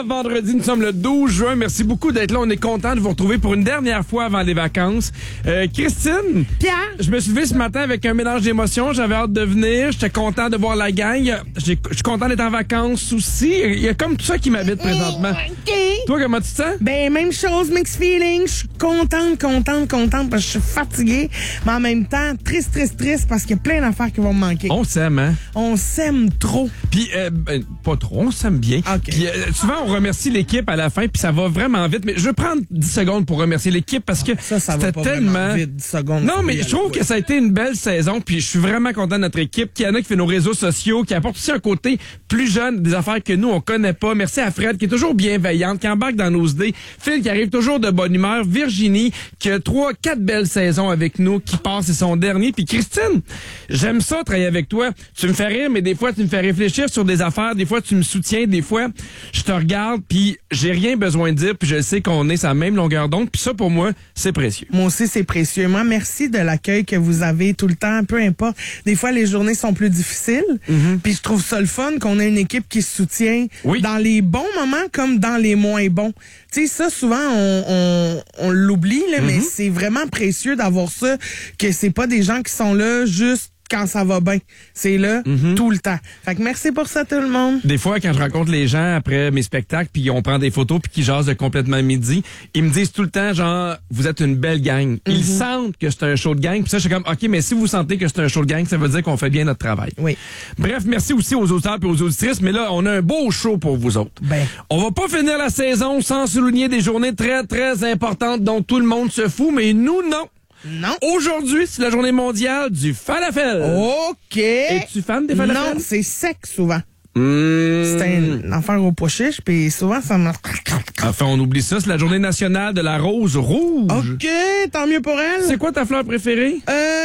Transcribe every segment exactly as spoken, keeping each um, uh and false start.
vendredi, nous sommes le douze juin. Merci beaucoup d'être là. On est content de vous retrouver pour une dernière fois avant les vacances. Euh, Christine. Pierre. Je me suis levé ce matin avec un mélange d'émotions. J'avais hâte de venir. J'étais content de voir la gang. Je suis content d'être en vacances aussi. Il y a comme tout ça qui m'habite présentement. OK. Toi, comment tu te sens? Ben, même chose, mixed feelings. Je suis contente, contente, contente parce que je suis fatiguée. Mais en même temps, triste, triste, triste parce qu'il y a plein d'affaires qui vont me manquer. On s'aime, hein? On s'aime trop. Puis, euh, ben, pas trop, on s'aime bien. OK. Puis, euh, souvent, on remercie l'équipe à la fin, puis ça va vraiment vite. Mais je vais prendre dix secondes pour remercier l'équipe parce que Ça, ça va c'était pas tellement... vraiment vite, dix secondes. Non, mais je trouve que ça a été une belle saison, puis je suis vraiment content de notre équipe. Kiana qui fait nos réseaux sociaux, qui apporte aussi un côté plus jeune, des affaires que nous, on connaît pas. Merci à Fred, qui est toujours bienveillante, qui embarque dans nos idées. Phil, qui arrive toujours de bonne humeur. Virginie, qui a trois, quatre belles saisons avec nous, qui passe, c'est son dernier. Puis Christine, j'aime ça, travailler avec toi. Tu me fais rire, mais des fois, tu me fais réfléchir sur des affaires. Des fois, tu me soutiens. Des fois, je te regarde, puis j'ai rien besoin de dire, puis je sais qu'on est sur la même longueur d'onde. Puis ça, pour moi, c'est précieux. Moi aussi, c'est précieux. Moi, merci de l'accueil que vous avez tout le temps, peu importe. Des fois, les journées sont plus difficiles. Mm-hmm. Puis je trouve ça le fun qu'on ait une équipe qui se soutient oui. dans les bons moments comme dans les moins bons. Tu sais, ça, souvent, on, on, on l'oublie, là, mm-hmm. mais c'est vraiment précieux d'avoir ça, que c'est pas des gens qui sont là juste quand ça va bien. C'est là, mm-hmm. tout le temps. Fait que merci pour ça, tout le monde. Des fois, quand je rencontre les gens après mes spectacles, puis on prend des photos, puis qu'ils jasent de complètement midi, ils me disent tout le temps, genre, vous êtes une belle gang. Ils mm-hmm. sentent que c'est un show de gang. Puis ça, je suis comme, OK, mais si vous sentez que c'est un show de gang, ça veut dire qu'on fait bien notre travail. Oui. Bref, merci aussi aux auditeurs et aux auditrices, mais là, on a un beau show pour vous autres. Ben. On va pas finir la saison sans souligner des journées très, très importantes dont tout le monde se fout, mais nous, non. Non. Aujourd'hui, c'est la journée mondiale du falafel. OK. Es-tu fan des falafels? Non, c'est sec souvent. Mmh. C'est une affaire au pois chiche, puis souvent, ça me... Enfin, on oublie ça, c'est la journée nationale de la rose rouge. OK, tant mieux pour elle. C'est quoi ta fleur préférée?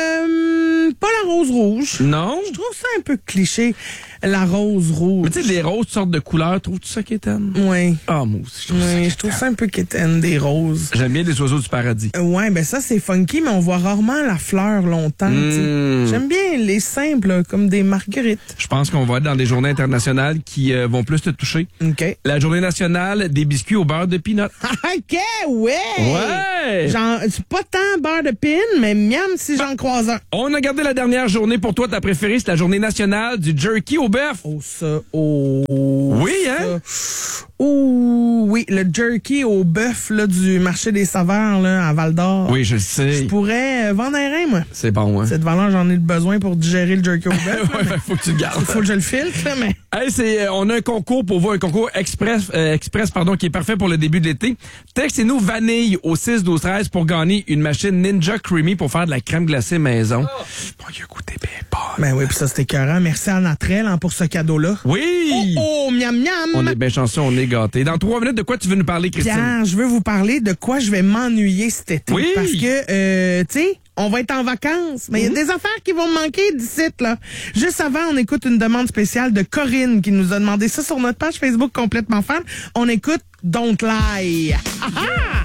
Euh... Pas la rose rouge. Non? Je trouve ça un peu cliché, la rose rouge. Mais tu sais, les roses, toutes sortes de couleurs, trouves-tu ça quétaine? Oui. Ah, moi aussi, je trouve oui, ça je trouve ça un peu quétaine, des roses. J'aime bien les oiseaux du paradis. Euh, ouais, ben ça, c'est funky, mais on voit rarement la fleur longtemps. Mmh. J'aime bien les simples, là, comme des marguerites. Je pense qu'on va être dans des journées internationales qui euh, vont plus te toucher. OK. La journée nationale des biscuits au beurre de peanut. OK, ouais! Ouais! Genre, c'est pas tant beurre de pin, mais miam si j'en croise un. On a gardé la dernière journée pour toi, ta préférée, c'est la journée nationale du jerky au bœuf. Oh, ça, oh. Oui, hein? Oh, oui, le jerky au bœuf, là, du marché des saveurs, là, à Val-d'Or. Oui, je le sais. Je pourrais euh, vendre un rein, moi. C'est bon, hein? Cette valeur, j'en ai besoin pour digérer le jerky au bœuf. ouais, ben, faut que tu le gardes. Faut que je le filtre, là, mais... Hey, c'est, euh, on a un concours pour vous, un concours express, euh, express, pardon, qui est parfait pour le début de l'été. Textez-nous vanille au six douze treize pour gagner une machine Ninja Creamy pour faire de la crème glacée maison. Oh. Bon, il a goûté bien bon. Ben oui, puis ça, c'était écœurant. Merci à Natrel hein, pour ce cadeau-là. Oui! Oh, oh, miam, miam! On est bien chanceux, on est gâtés. Dans trois minutes, de quoi tu veux nous parler, Christine? Pierre, je veux vous parler de quoi je vais m'ennuyer cet été. Oui! Parce que, euh, tu sais, on va être en vacances, mais il mm-hmm. y a des affaires qui vont me manquer d'ici, là. Juste avant, on écoute une demande spéciale de Corinne qui nous a demandé ça sur notre page Facebook Complètement Fan. On écoute Don't Lie. Ah ah!